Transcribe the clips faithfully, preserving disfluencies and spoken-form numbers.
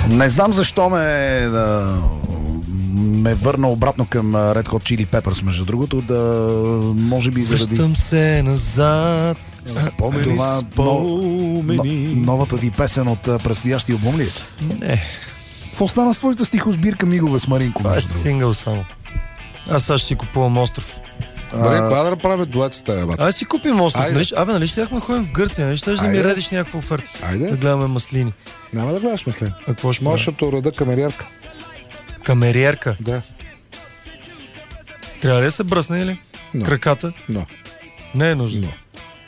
Не знам защо ме, да, ме върна обратно към Red Hot Chili Peppers, между другото, да може би заради... Връщам се назад. Спомени, това, спомени. Но, новата ти песен от предстоящия албум ли? Не. Какво стана с твоята стихосбирка Мигове с Маринко? Това е сингъл само. Аз сега ще си купувам остров. Добре, кога да направим дует с теб, бата? Аз си купим остров. Айде. Нали, абе, нали ще яхме ходим в Гърция? Нали ще да ми редиш някаква оферта? Айде. Да гледаме маслини. Няма да гледаш маслини. А какво ще Можеш да уреда камериерка. Камериерка? Да. Трябва ли да се бръсне или? No. Краката? Но. Не е нужно. No.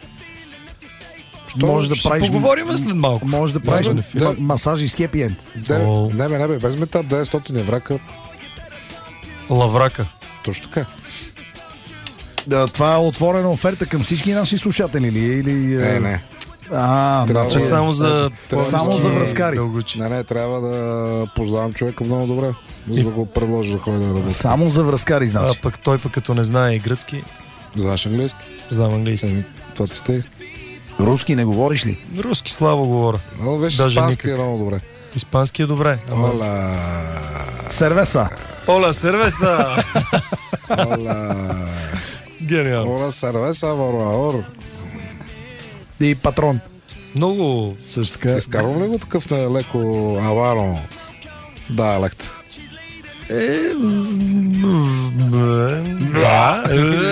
Може да ще правиш... поговорим след малко. Може да правиш Да, да, масажи с хепи енд. О. Не, не, не, бе, без метап, деветстотин еврака. Лаврака. Точно така. Да, това е отворена оферта към всички наши слушатели ли? Или... Не, не. А, Трябва значи, да- Само за... Трябва- само за връзкари. Дългочи. Не, не, трябва да познавам човека много добре, за да го предложа да ходи да работи. Само за връзкари, А значи. пък той пък като не знае и гръцки, Знаеш английски? знам английски. Еми, това ти сте. Руски не говориш ли? Руски слабо говоря. Но вече Даже испански никак. е много добре. Испански е добре. Ама... Ола. Сервеса. Ола, сервеса! Ола. Гениално. Ола, сервеса, варуаор. И патрон. Много... Също така. Изкарвам ли го такъв на леко аваро диалект? Е... Да.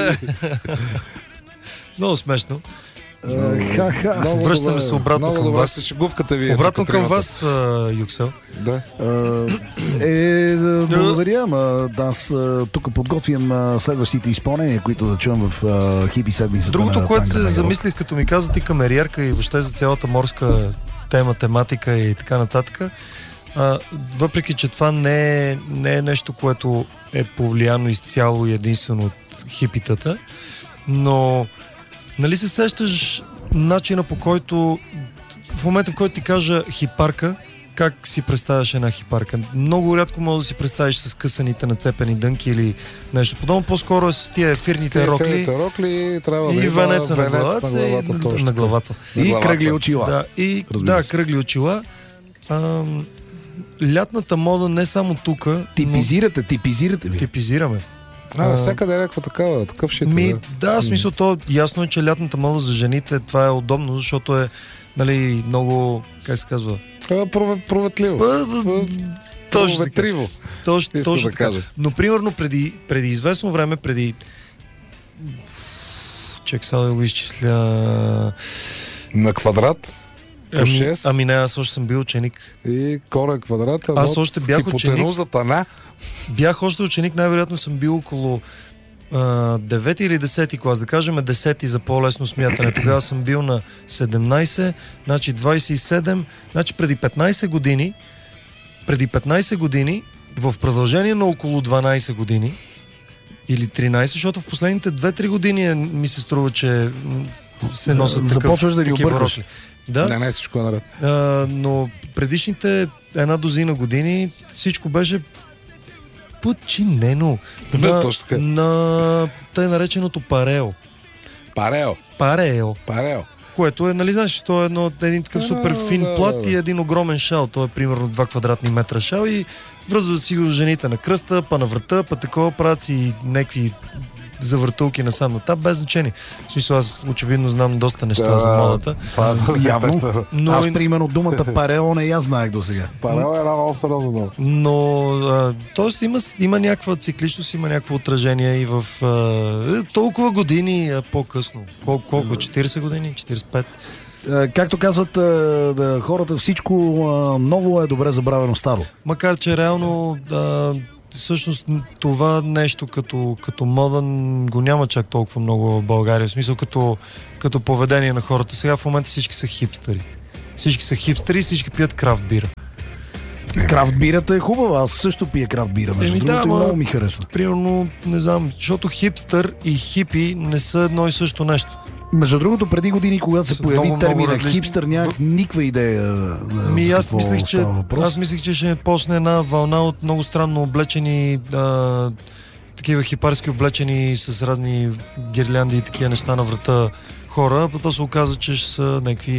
Много смешно. Ха-ха. Много Връщаме добре. се обратно Много към добре вас. се шегувката ви. Обратно тук към тримата. вас, а, Юксел. Да. Е, да, благодаря, ама да, аз а, тук подготвям а, следващите изпълнения, които да чуем в а, хипи седмицата. Другото, на което Танга се на Герой. замислих, като ми каза ти камериерка и въобще за цялата морска тема, тематика и така нататък, а, въпреки, че това не е, не е нещо, което е повлияно изцяло и единствено от хипитата, но нали се сещаш начина, по който в момента, в който ти кажа хипарка, как си представяш една хипарка? Много рядко може да си представиш с късаните нацепени дънки или нещо подобно. По-скоро е с тия ефирните рокли Ефирните рокли трябва да и има венеца на венец главата, на и главата. на, точно. на главата. И главата. кръгли очила. Да, и Разбира да, се. кръгли очила. Ам, лятната мода не само тук, но Типизирате, типизирате ли? типизираме. А, А, навсякъде е някаква такава, такъв шит. Ми, да. да, в смисъл то ясно е, че лятната мода за жените това е удобно, защото е нали, много, как се казва? А, прове- Проветливо. Точно така. Проветриво. Точно, Иска точно да така. кажа. Но примерно преди, преди известно време, преди чек сега да го изчисля. На квадрат. По Ами, шест. ами не, аз още съм бил ученик. И корен квадрат. Аз още бях хипотенузата на. Бях още ученик, най-вероятно съм бил около а, девети или десети клас, да кажем десети за по-лесно смятане. Тогава съм бил на седемнайсет, значи двайсет и седем, значи преди петнайсет години, преди петнайсет години, в продължение на около дванайсет години, или тринайсет, защото в последните две-три години е, ми се струва, че м, се носят такъв, Започваш да ги такива объркаш. рокли. Да, Не, не, всичко е наред. а, но предишните една дозина години всичко беше подчинено Да, на, точно така. на тъй нареченото парео. Парео. Парео. Парео. Което е, нали знаеш, то е едно, един такъв Да, супер фин да, плат да. и един огромен шал. То е примерно два квадратни метра шал и връзва си го жените на кръста, па на врата, па такова правят си някакви завъртулки насам натам, без значение. В смисъл, аз очевидно знам доста неща Да, за модата. Това явно. Но, Аз примерно думата парео не я знаех до сега. Парео е една много сериозна дума. но а, тоест има, има някаква цикличност, има някакво отражение и в а, толкова години а, по-късно. Кол, колко? четирийсет години? четирийсет и пет? Е, Както казват е, да, хората, всичко е, ново е добре забравено старо. Макар че реално а, всъщност това нещо като, като мода го няма чак толкова много в България. В смисъл като, като поведение на хората. Сега в момента всички са хипстери. Всички са хипстери, всички пият крафт бира. Крафт бирата е хубава, аз също пия крафт бира, между Еми да, другото, и ама- много ми харесва. Примерно, не знам, защото хипстър и хипи не са едно и също нещо. Между другото, преди години, когато се Са появи много, много термина различни. хипстър, нямах никаква идея да, Ми, за аз какво мислех, че, става въпрос. аз мислех, че ще почне една вълна от много странно облечени а, такива хипарски облечени с разни гирлянди и такива неща на врата хора, а то се оказа, че ще са някакви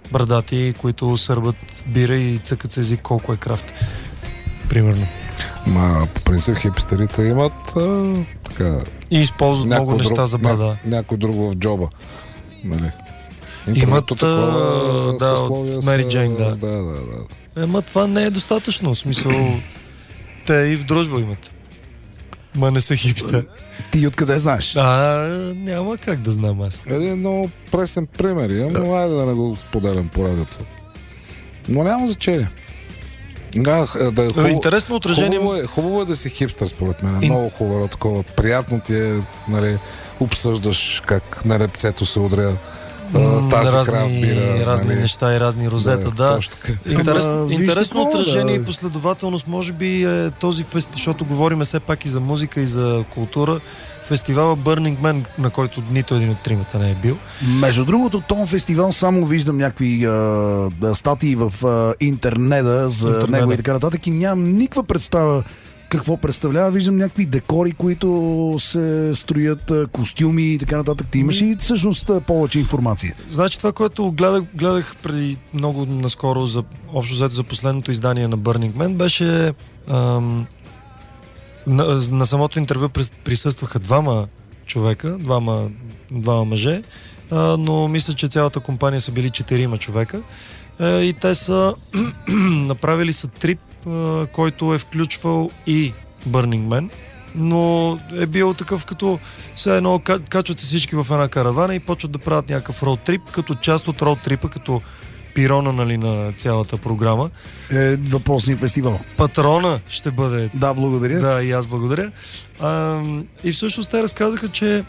брадати, които сърбат бира и цъкат с език колко е крафт. Примерно. Ма, по принцип, хипстерите имат а, така... И използват много неща друг, за брада. Ня, някой друг в джоба. Нали? Имат, такова, да, от Мери Джейн, да. да, да, да. Ема това не е достатъчно. В смисъл, те и в дружба имат. Ма не са хипите. Ти откъде знаеш? А, няма как да знам аз. Един много пресен пример имам, но айде да не го споделям по радиото. Но няма значение. Да, да е хубаво, интересно отражение. Хубаво е, хубаво е да си хипстър, според мен. И... Много хубаво такова. Приятно ти е, нали, обсъждаш как на репцето се удря М, тази разни, крафт бира. разни нали, неща и разни розета, да. Точно така. Интересно, Ама, интересно вижте отражение какво, и да. последователност може би е този фест, защото говорим все пак и за музика и за култура. Фестивала Burning Man, на който нито един от тримата не е бил. Между другото, този фестивал само виждам някакви а, статии в а, интернета за Интернета. него и така нататък и нямам никаква представа какво представлява. Виждам някакви декори, които се строят, а, костюми и така нататък. Ти имаш и всъщност а, повече информация. Значи това, което гледах, гледах преди много наскоро за общо взето за последното издание на Burning Man, беше ам, на, на самото интервю прис- присъстваха двама човека, двама, двама мъже, а, но мисля, че цялата компания са били четирима човека а, и те са направили са трип, а, който е включвал и Burning Man, но е бил такъв като все едно качват се всички в една каравана и почват да правят някакъв роуд трип, като част от роуд трипа, като пирона, нали, на цялата програма. Е, въпросния фестивал. Патрона ще бъде. Да, благодаря. Да, и аз благодаря. А, и всъщност те разказаха, че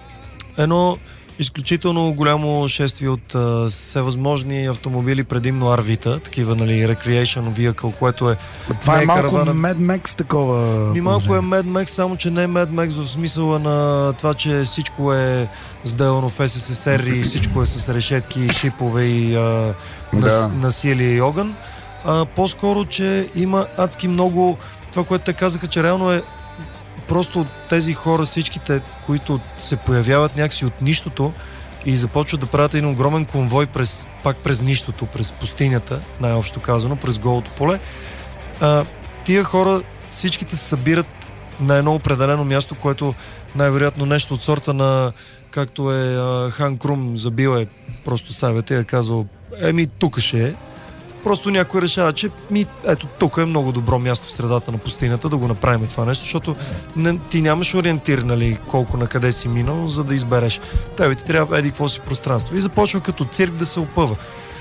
едно изключително голямо шествие от а, всевъзможни автомобили, предимно ар ви-та, такива, нали, recreation vehicle, което е... Това не е малко каравана. Mad Max такова. Ми малко е Mad Max, само че не е Mad Max в смисъла на това, че всичко е сделано в ес ес ес ер и всичко е с решетки, шипове и а, нас, Да. насилие и огън. А, по-скоро, че има адски много... Това, което те казаха, че реално е просто тези хора, всичките, които се появяват някакси от нищото и започват да правят един огромен конвой през, пак през нищото, през пустинята, най-общо казано, през голото поле. А, тия хора всичките се събират на едно определено място, което най-вероятно нещо от сорта на, както е а, Хан Крум забил е просто съвет и е казал, еми тук ще е. Просто някой решава, че ми, ето тук е много добро място в средата на пустинята да го направим това нещо, защото не, ти нямаш ориентир, нали, колко на къде си минал, за да избереш. Тебе ти трябва еди какво си пространство. И започва като цирк да се опъва.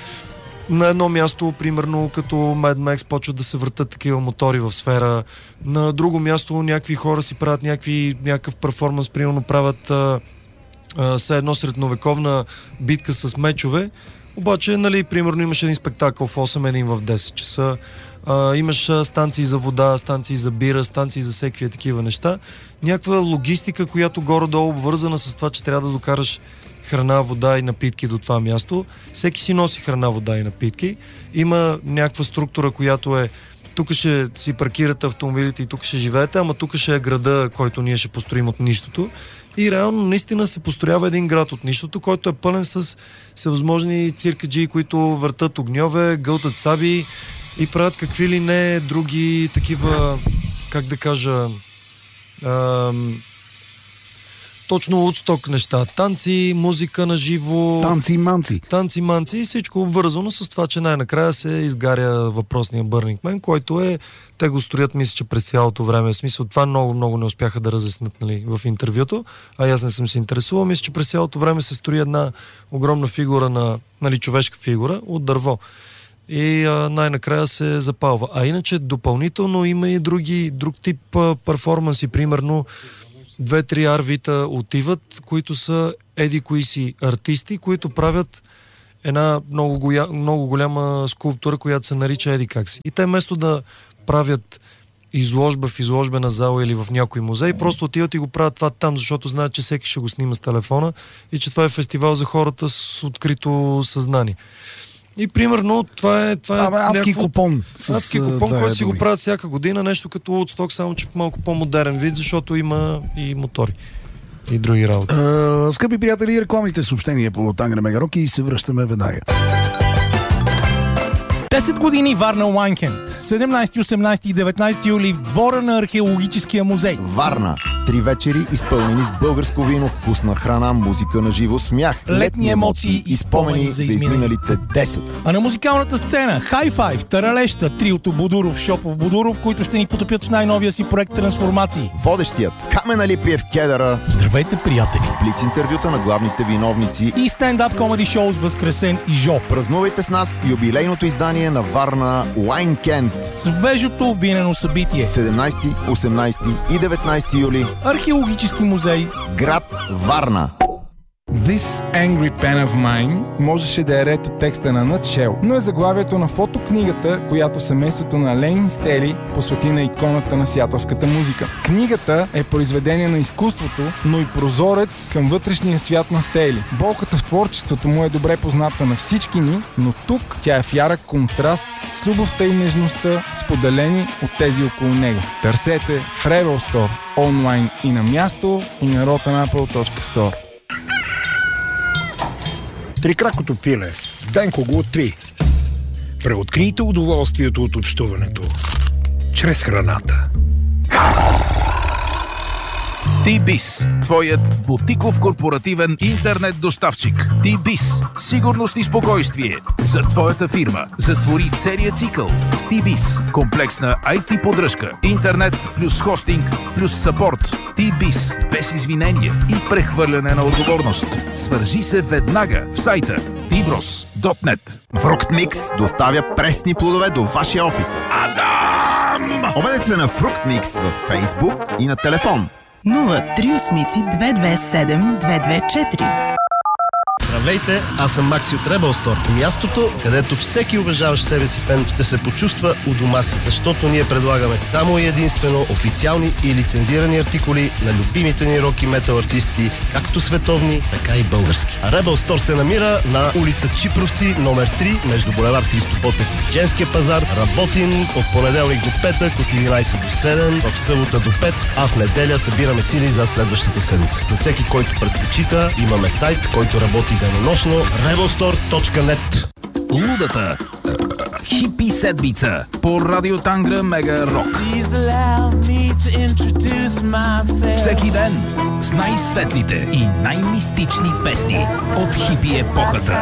На едно място, примерно, като Mad Max, почват да се въртат такива мотори в сфера. На друго място някакви хора си правят някакви, някакъв перформанс, примерно правят а, а, все едно средновековна битка с мечове. Обаче, нали, примерно имаш един спектакъл в осем, един в десет часа. А, имаш а, станции за вода, станции за бира, станции за всеки такива неща. Някаква логистика, която горе-долу обвързана с това, че трябва да докараш храна, вода и напитки до това място. Всеки си носи храна, вода и напитки. Има някаква структура, която е тук ще си паркирате автомобилите и тук ще живеете, ама тук ще е града, който ние ще построим от нищото. И реално наистина се построява един град от нищото, който е пълен с всевъзможни циркаджии, които въртат огньове, гълтат саби и правят какви ли не други такива, как да кажа, ам, точно отсток неща. Танци, музика на живо. Танци и манци. Танци, манци и всичко обвързано с това, че най-накрая се изгаря въпросния Burning Man, който е, те го строят, мисля, че през цялото време. В смисъл, това много, много не успяха да разяснат, нали, в интервюто, а аз не съм се интересувал. Мисля, че през цялото време се строи една огромна фигура на, нали, човешка фигура от дърво. И а, най-накрая се запалва. А иначе допълнително има и други, друг тип а, перформанси, примерно две-три ар ви-та отиват, които са еди кои си артисти, които правят една много, гоя, много голяма скулптура, която се нарича еди как си. И те вместо да правят изложба в изложбена зала или в някой музей, просто отиват и го правят това там, защото знаят, че всеки ще го снима с телефона и че това е фестивал за хората с открито съзнание. И примерно това е... Това е Абе, адски някакво... купон. С, Адски купон, да, който си думи. го правят всяка година, нещо като Woodstock, само че в малко по-модерен вид, защото има и мотори. И други работи. Uh, скъпи приятели, рекламните съобщения по Тангра Мегарок и се връщаме веднага. десет години Варна Уайнкенд. седемнайсети, осемнайсети и деветнайсети юли в двора на археологическия музей. Варна. Три вечери, изпълнени с българско вино, вкусна храна, музика на живо, смях, летни емоции и спомени за изминалите десет. А на музикалната сцена High Five, Таралеща, триото Будуров, Шопов, Будуров, които ще ни потопят в най-новия си проект Трансформации. Водещият Камен Алипиев Кедъра. Здравейте, приятели! С блиц интервюта на главните виновници и стендап комеди шоу с Възкресен и Жо. Празнувайте с нас юбилейното издание на Варна Уайнкенд. Свежото винено събитие. седемнайсети, осемнайсети и деветнайсети юли. Археологически музей. Град Варна. This Angry Pen of Mine можеше да е ред от текста на Nutshell, но е заглавието на фотокнигата, която семейството на Ленин Стели посвети на иконата на сиатълската музика. Книгата е произведение на изкуството, но и прозорец към вътрешния свят на Стели. Болката в творчеството му е добре позната на всички ни, но тук тя е в ярък контраст с любовта и нежността, споделени от тези около него. Търсете в Rebel Store онлайн и на място, и на rotanapple точка store. Трикракото пиле. Денко го три. Преоткрийте удоволствието от общуването чрез храната. T-Biz, твоят бутиков корпоративен интернет доставчик. T-Biz, сигурност и спокойствие за твоята фирма. Затвори целият цикъл с T-Biz. Комплексна ай ти поддръжка, интернет плюс хостинг плюс съпорт. T-Biz, без извинения и прехвърляне на отговорност. Свържи се веднага в сайта ти брос точка нет. Фруктмикс доставя пресни плодове до вашия офис. Адам! Обадете се на Фруктмикс във Фейсбук и на телефон нула три осем две две седем две две четири. Здравейте, аз съм Макси от Rebel Store. Мястото, където всеки уважаващ себе си фен ще се почувства у дома си, защото ние предлагаме само и единствено официални и лицензирани артикули на любимите ни рок и метал артисти, както световни, така и български. А Rebel Store се намира на улица Чипровци, номер три, между булевард Христо Ботев и Женския пазар. Работим от понеделник до петък, от единайсет до седем, в събота до пет, а в неделя събираме сили за следващата седмица. За всеки, който предпочита, имаме сайт, който работи денонощно. rebel store точка нет. Лудата хипи седмица по Радио Тангра Мега Рок. Всеки ден с най-светлите и най-мистични песни от хипи епохата.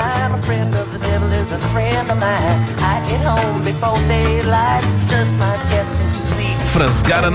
В разгара на